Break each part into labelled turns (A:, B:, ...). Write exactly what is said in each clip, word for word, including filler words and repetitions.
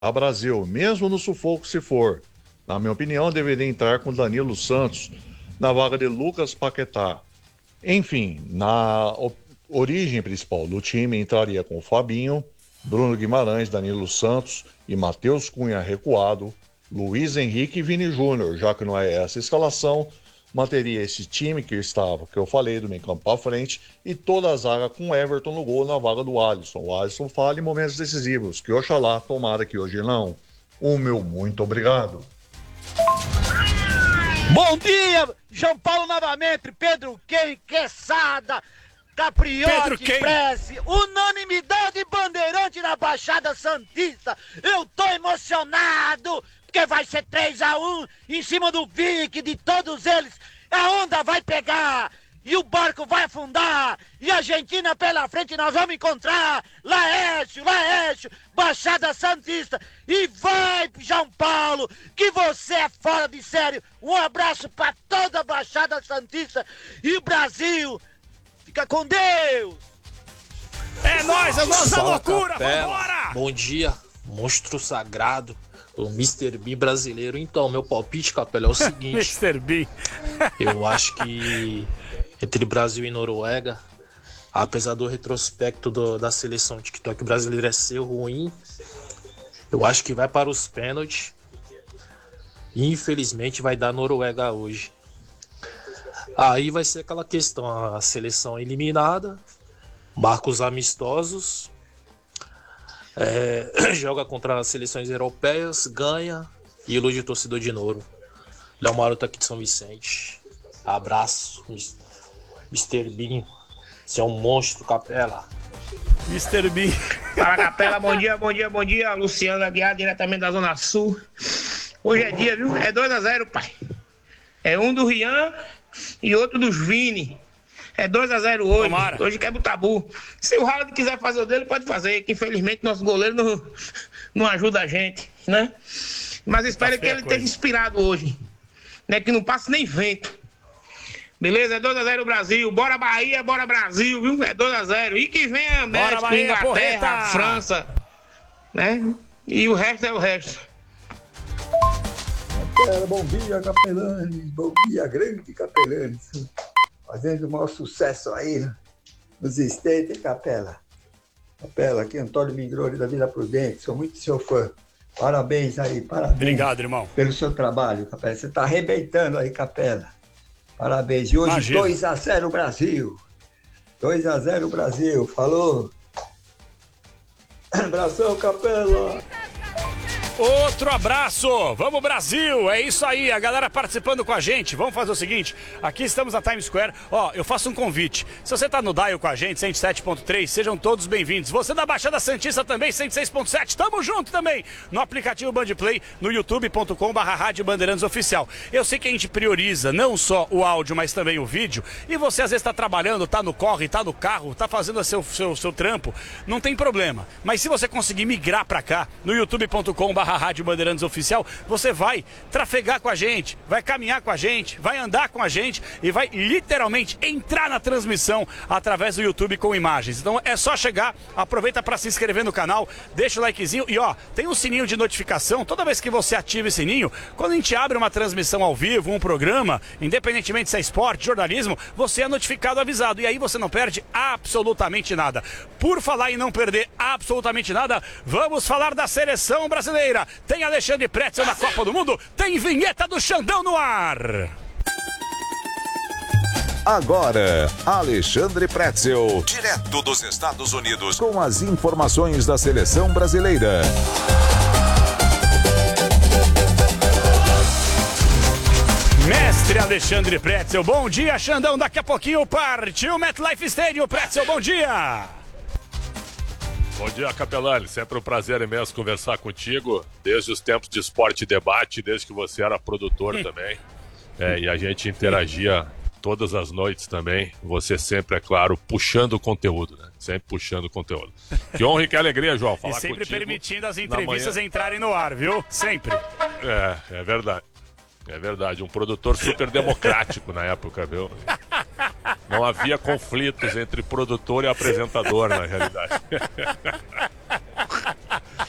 A: a Brasil, mesmo no sufoco se for. Na minha opinião, deveria entrar com Danilo Santos na vaga de Lucas Paquetá. Enfim, na origem principal do time entraria com Fabinho, Bruno Guimarães, Danilo Santos e Matheus Cunha recuado, Luiz Henrique e Vini Júnior, já que não é essa escalação, manteria esse time que estava, que eu falei, do meio campo para frente, e toda a zaga com Everton no gol na vaga do Alisson. O Alisson fala em momentos decisivos, que oxalá, tomara que hoje não. O meu muito obrigado.
B: Bom dia, João Paulo novamente, Pedro Quem, Quesada, Capriotti, Prece, unanimidade bandeirante na Baixada Santista. Eu tô emocionado, porque vai ser três a um em cima do Vic, de todos eles. A onda vai pegar e o barco vai afundar. E a Argentina pela frente nós vamos encontrar. Laércio, Laércio, Baixada Santista. E vai, João Paulo, que você é fora de sério. Um abraço para toda a Baixada Santista e o Brasil. Fica com Deus!
C: É nóis, é nossa
D: Fala,
C: loucura,
D: Capela.
C: vambora!
D: Bom dia, monstro sagrado, o mister Bean brasileiro. Então, meu palpite, Capela, é o seguinte.
C: mister Bean.
D: Eu acho que entre Brasil e Noruega, apesar do retrospecto do, da seleção TikTok brasileira ser ruim, eu acho que vai para os pênaltis. E infelizmente vai dar Noruega hoje. Aí vai ser aquela questão, a seleção eliminada, marcos amistosos, é, joga contra as seleções europeias, ganha e ilude o torcedor de novo. Léo Maroto aqui de São Vicente. Abraço, mister Bean. Você é um monstro, Capela.
C: mister Bean.
E: Fala, Capela, bom dia, bom dia, bom dia. Luciano Aguiar, diretamente da Zona Sul. Hoje é dia, viu? É dois a zero, pai. É um do Rian e outro dos Vini. É dois a zero hoje. Tomara. Hoje quebra o tabu. Se o Haaland quiser fazer o dele, pode fazer. Que infelizmente nosso goleiro não, não ajuda a gente, né? Mas espero que ele esteja inspirado hoje. Né? Que não passe nem vento. Beleza? É dois a zero Brasil. Bora Bahia, bora Brasil, viu? É dois a zero. E que vem a México, Bahia, Inglaterra, porreta. França. Né? E o resto é o resto.
F: Capela, bom dia, Capelani. Bom dia, grande Capelani. Fazendo o maior sucesso aí nos estates, Capela. Capela, aqui Antônio Migrori da Vila Prudente. Sou muito seu fã. Parabéns aí, parabéns.
C: Obrigado, irmão.
F: Pelo seu trabalho, Capela. Você tá arrebentando aí, Capela. Parabéns. E hoje
C: Imagina.
F: dois a zero Brasil. dois a zero Brasil. Falou. Abração, Capela.
C: Outro abraço! Vamos, Brasil! É isso aí, a galera participando com a gente. Vamos fazer o seguinte, aqui estamos na Times Square. Ó, eu faço um convite. Se você tá no dial com a gente, cento e sete ponto três, sejam todos bem-vindos. Você da Baixada Santista também, cento e seis ponto sete, tamo junto também. No aplicativo Bandplay, no youtube ponto com barra Rádio Bandeirantes Oficial. Eu sei que a gente prioriza não só o áudio, mas também o vídeo. E você às vezes tá trabalhando, tá no corre, tá no carro, tá fazendo o seu, seu, seu trampo. Não tem problema. Mas se você conseguir migrar pra cá, no youtube ponto com barra Rádio Bandeirantes Oficial, você vai trafegar com a gente, vai caminhar com a gente, vai andar com a gente e vai literalmente entrar na transmissão através do YouTube com imagens. Então é só chegar, aproveita para se inscrever no canal, deixa o likezinho e ó, tem um sininho de notificação. Toda vez que você ativa esse sininho, quando a gente abre uma transmissão ao vivo, um programa, independentemente se é esporte, jornalismo, você é notificado, avisado, e aí você não perde absolutamente nada. Por falar em não perder absolutamente nada, vamos falar da seleção brasileira. Tem Alexandre Pretzel na Copa do Mundo, tem vinheta do Xandão no ar.
G: Agora, Alexandre Pretzel, direto dos Estados Unidos, com as informações da seleção brasileira.
C: Mestre Alexandre Pretzel, bom dia, Xandão. Daqui a pouquinho partiu o MetLife Stadium. Pretzel, bom dia.
H: Bom dia, Capelani. Sempre um prazer imenso conversar contigo, desde os tempos de Esporte e Debate, desde que você era produtor hum. também. É, e a gente interagia todas as noites também. Você sempre, é claro, puxando o conteúdo, né? Sempre puxando o conteúdo. Que honra e que alegria, João, falar
C: contigo. E sempre
H: contigo
C: permitindo as entrevistas entrarem no ar, viu? Sempre.
H: É, é verdade. É verdade. Um produtor super democrático na época, viu? Não havia conflitos entre produtor e apresentador, na realidade.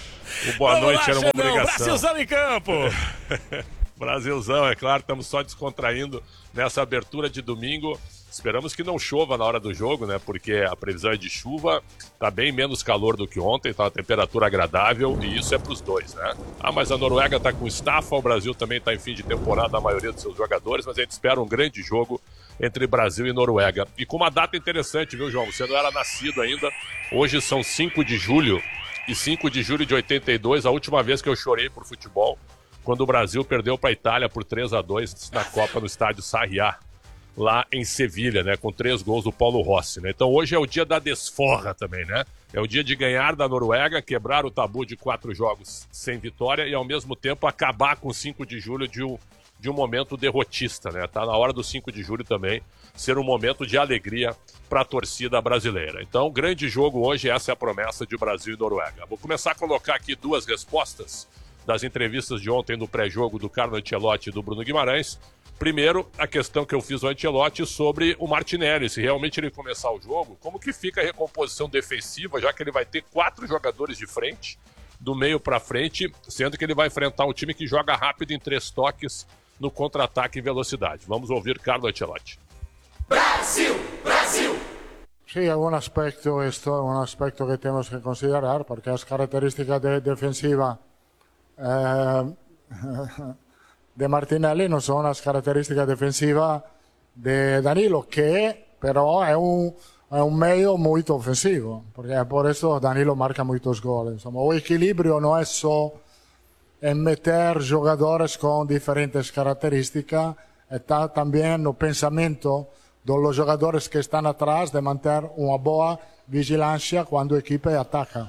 H: O boa
C: Vamos
H: noite
C: lá,
H: era uma
C: Xandão,
H: obrigação.
C: Brasilzão em campo.
H: Brasilzão, é claro, estamos só descontraindo nessa abertura de domingo. Esperamos que não chova na hora do jogo, né? Porque a previsão é de chuva, tá bem menos calor do que ontem, tá uma temperatura agradável e isso é pros dois, né? Ah, mas a Noruega tá com estafa, o Brasil também tá em fim de temporada, a maioria dos seus jogadores, mas a gente espera um grande jogo entre Brasil e Noruega. E com uma data interessante, viu, João? Você não era nascido ainda, hoje são cinco de julho, e cinco de julho de oitenta e dois, a última vez que eu chorei por futebol, quando o Brasil perdeu para a Itália por três a dois na Copa no estádio Sarriá, lá em Sevilha, né, com três gols do Paulo Rossi, né? Então hoje é o dia da desforra também, né? É o dia de ganhar da Noruega, quebrar o tabu de quatro jogos sem vitória e ao mesmo tempo acabar com cinco de julho de um, de um momento derrotista, né? Tá na hora do cinco de julho também ser um momento de alegria para a torcida brasileira. Então, grande jogo hoje, essa é a promessa de Brasil e Noruega. Vou começar a colocar aqui duas respostas das entrevistas de ontem no pré-jogo do Carlo Ancelotti e do Bruno Guimarães. Primeiro, a questão que eu fiz ao Ancelotti sobre o Martinelli, se realmente ele começar o jogo, como que fica a recomposição defensiva, já que ele vai ter quatro jogadores de frente, do meio para frente, sendo que ele vai enfrentar um time que joga rápido em três toques no contra-ataque e velocidade. Vamos ouvir Carlo Ancelotti.
I: Brasil, Brasil.
J: Sí, algún aspecto, esto es un aspecto que tenemos que considerar, porque las características de defensiva eh, de Martinelli non sono las características defensivas de Danilo, che però è un, è un medio molto offensivo, perché por eso Danilo marca muchos goles. Insomma, o equilibrio no es solo en meter jugadores con diferentes características, está también el pensamiento de los jugadores que están atrás de mantener una boa vigilancia cuando el equipo ataca.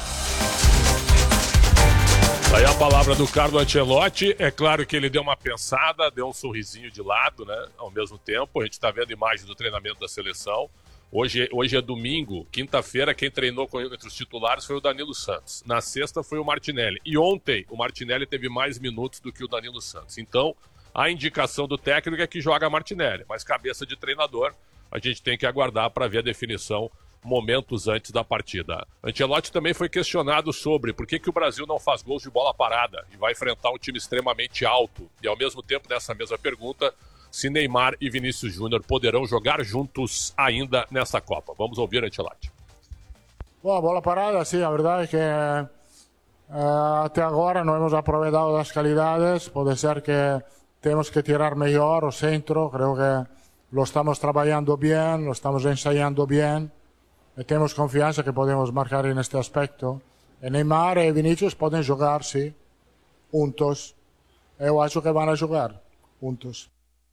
H: Aí a palavra do Carlo Ancelotti, é claro que ele deu uma pensada, deu um sorrisinho de lado, né? Ao mesmo tempo, a gente está vendo imagens do treinamento da seleção. Hoje, hoje é domingo, quinta-feira, quem treinou com ele entre os titulares foi o Danilo Santos. Na sexta foi o Martinelli. E ontem o Martinelli teve mais minutos do que o Danilo Santos. Então, a indicação do técnico é que joga Martinelli, mas cabeça de treinador, a gente tem que aguardar para ver a definição momentos antes da partida. Ancelotti também foi questionado sobre por que, que o Brasil não faz gols de bola parada e vai enfrentar um time extremamente alto. E ao mesmo tempo, nessa mesma pergunta, se Neymar e Vinícius Júnior poderão jogar juntos ainda nessa Copa. Vamos ouvir Ancelotti.
J: Boa, bola parada, sí, a verdade é que eh, até agora não hemos aproveitado das qualidades, pode ser que temos que tirar melhor o centro, creo que lo estamos trabalhando bem, lo estamos ensaiando bem, e temos confiança que podemos marcar neste aspecto. E Neymar e Vinícius podem jogar, sim, juntos. Eu acho que vão jogar juntos.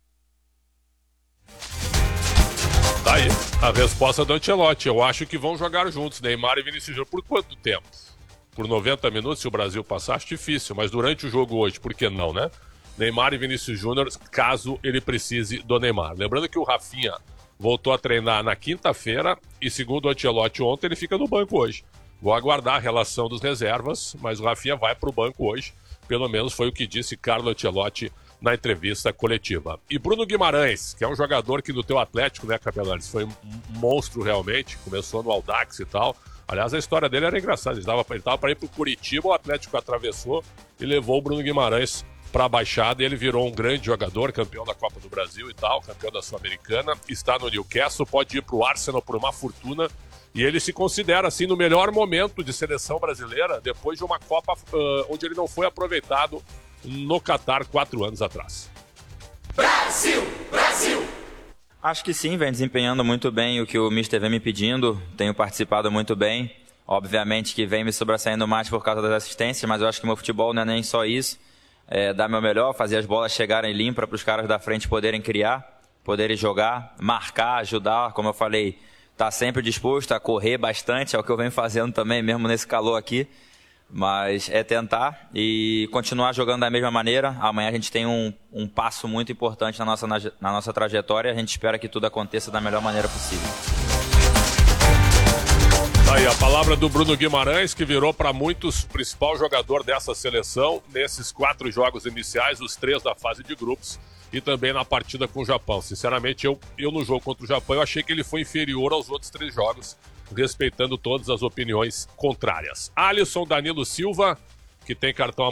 H: Tá aí a resposta do Ancelotti. Eu acho que vão jogar juntos, Neymar e Vinícius Júnior. Por quanto tempo? Por noventa minutos, se o Brasil passar, acho difícil. Mas durante o jogo hoje, por que não, né? Neymar e Vinícius Júnior, caso ele precise do Neymar. Lembrando que o Rafinha voltou a treinar na quinta-feira e, segundo o Ancelotti ontem, ele fica no banco hoje. Vou aguardar a relação dos reservas, mas o Rafinha vai para o banco hoje. Pelo menos foi o que disse Carlo Ancelotti na entrevista coletiva. E Bruno Guimarães, que é um jogador que no teu Atlético, né, Capelanes, foi um monstro realmente, começou no Audax e tal. Aliás, a história dele era engraçada. Ele estava para ir para o Curitiba, o Atlético atravessou e levou o Bruno Guimarães para a Baixada, e ele virou um grande jogador, campeão da Copa do Brasil e tal, campeão da Sul-Americana, está no Newcastle, pode ir para o Arsenal por uma fortuna, e ele se considera, assim, no melhor momento de seleção brasileira, depois de uma Copa uh, onde ele não foi aproveitado no Catar quatro anos atrás.
I: Brasil! Brasil!
K: Acho que sim, vem desempenhando muito bem o que o mister vem me pedindo, tenho participado muito bem, obviamente que vem me sobressaindo mais por causa das assistências, mas eu acho que meu futebol não é nem só isso. É, dar meu melhor, fazer as bolas chegarem limpas para os caras da frente poderem criar, poderem jogar, marcar, ajudar, como eu falei, tá sempre disposto a correr bastante, é o que eu venho fazendo também, mesmo nesse calor aqui, mas é tentar e continuar jogando da mesma maneira. Amanhã a gente tem um, um passo muito importante na nossa, na, na nossa trajetória, a gente espera que tudo aconteça da melhor maneira possível.
H: Aí a palavra do Bruno Guimarães, que virou para muitos o principal jogador dessa seleção nesses quatro jogos iniciais, os três da fase de grupos e também na partida com o Japão. Sinceramente, eu, eu no jogo contra o Japão, eu achei que ele foi inferior aos outros três jogos, respeitando todas as opiniões contrárias. Alisson, Danilo Silva, que tem cartão